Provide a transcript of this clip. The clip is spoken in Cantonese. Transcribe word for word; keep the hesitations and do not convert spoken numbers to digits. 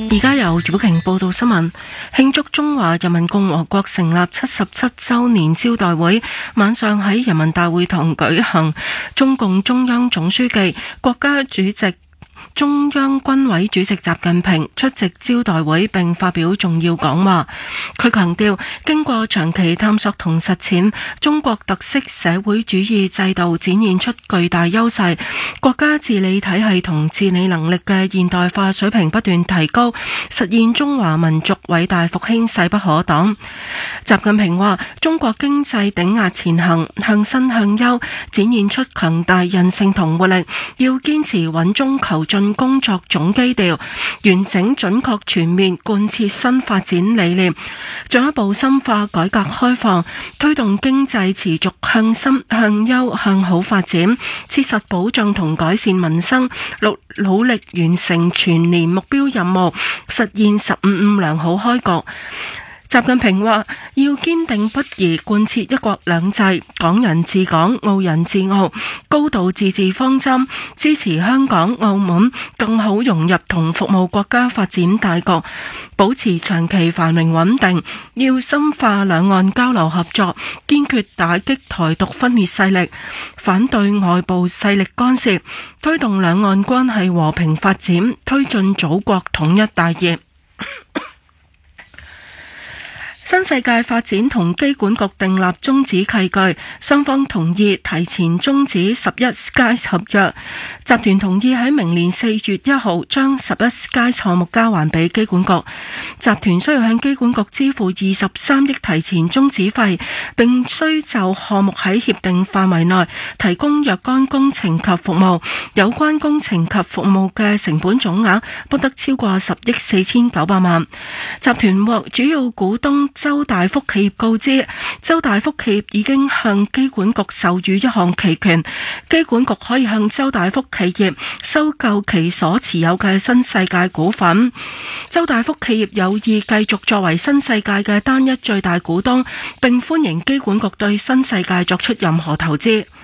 而家由葉寶瓊報道新聞，慶祝中華人民共和國成立七十七週年招待會晚上喺人民大會堂舉行，中共中央總書記、國家主席、中央軍委主席習近平出席招待會並發表重要講話。佢強調，經過長期探索同實踐，中國特色社會主義制度展現出巨大優勢，國家治理體系同治理能力嘅現代化水平不斷提高，實現中華民族偉大復興勢不可擋。習近平話，中國經濟頂壓前行，向新向優，展現出強大韌性同活力，要堅持穩中求進工作總基調，完整準確全面貫徹新發展理念，進一步深化改革開放，推動經濟持續向新向優向好發展，切實保障同改善民生，努努力完成全年目標任務，實現十五五良好開局。習近平話，要堅定不移貫徹一國兩制、港人治港、澳人治澳、高度自治方針，支持香港、澳門更好融入同服務國家發展大局，保持長期繁榮穩定。要深化兩岸交流合作，堅決打擊台獨分裂勢力，反對外部勢力干涉，推動兩岸關係和平發展，推進祖國統一大業。新世界發展同機管局訂立終止契據，雙方同意提前終止十一 Skies 合約。集團同意喺明年四月一號將十一 Skies 項目交還俾機管局。集團需要向機管局支付二十三億提前終止費，並需就項目喺協定範圍內提供若干工程及服務。有關工程及服務嘅成本總額不得超過十億四千九百萬。集團獲主要股東周大福企業告知，周大福企業已經向機管局授予一項期權，機管局可以向周大福企業收購其所持有嘅新世界股份。周大福企業有意繼續作為新世界嘅單一最大股東，並歡迎機管局對新世界作出任何投資。